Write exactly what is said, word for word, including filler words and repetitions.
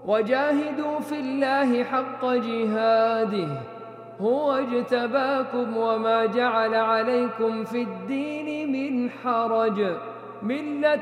وجاهدوا في الله حق جهاده هو اجتباكم وما جعل عليكم في الدين من حرج ملة